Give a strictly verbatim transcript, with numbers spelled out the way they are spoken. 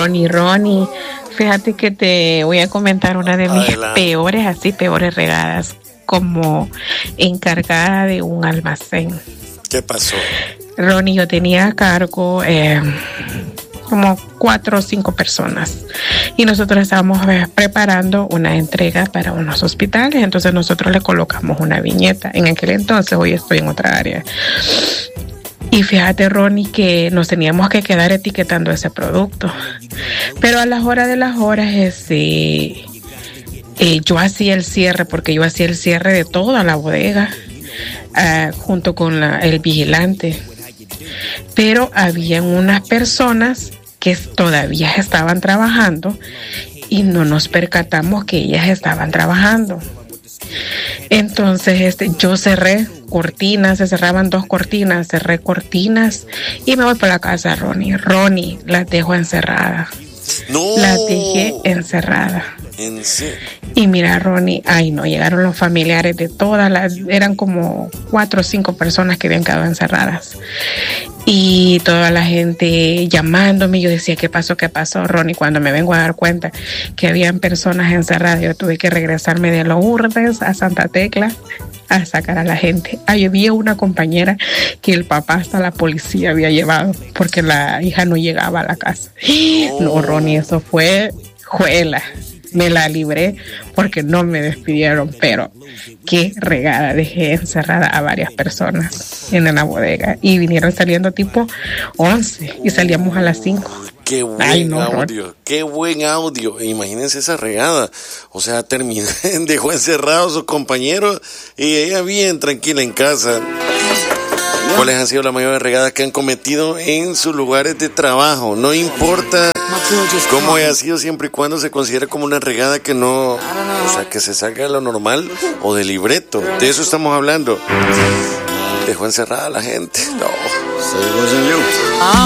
Ronnie, Ronnie, fíjate que te voy a comentar una de mis Adelante. peores, así, peores regadas, como encargada de un almacén. ¿Qué pasó? Ronnie, yo tenía a cargo eh, como cuatro o cinco personas y nosotros estábamos eh, preparando una entrega para unos hospitales, entonces nosotros le colocamos una viñeta. En aquel entonces, hoy estoy en otra área. Y fíjate, Ronnie, que nos teníamos que quedar etiquetando ese producto. Pero a las horas de las horas, este, eh, yo hacía el cierre, porque yo hacía el cierre de toda la bodega, uh, junto con la, el vigilante. Pero habían unas personas que todavía estaban trabajando y no nos percatamos que ellas estaban trabajando. Entonces este, yo cerré cortinas, se cerraban dos cortinas, cerré cortinas y me voy para la casa, Ronnie. Ronnie, las dejo encerradas. No. Las dejé encerradas. ¿En serio? Y mira, Ronnie, ay no, llegaron los familiares de todas las, eran como cuatro o cinco personas que habían quedado encerradas. Y toda la gente llamándome, yo decía, ¿qué pasó? ¿Qué pasó, Ronnie? Cuando me vengo a dar cuenta que habían personas encerradas, yo tuve que regresarme de Lourdes a Santa Tecla a sacar a la gente. Ahí había una compañera que el papá hasta la policía había llevado porque la hija no llegaba a la casa. No, Ronnie, eso fue juela. Me la libré porque no me despidieron, pero qué regada, dejé encerrada a varias personas en la bodega y vinieron saliendo tipo once y salíamos a las cinco. Qué buen Ay, no, audio, Ron. qué buen audio. Imagínense esa regada. O sea, terminó, dejó encerrados a sus compañeros y ella bien tranquila en casa. ¿Cuáles han sido las mayores regadas que han cometido en sus lugares de trabajo? No importa cómo haya sido, siempre y cuando se considere como una regada que no, o sea, que se salga de lo normal o de libreto. De eso estamos hablando. Dejó encerrada a la gente. No.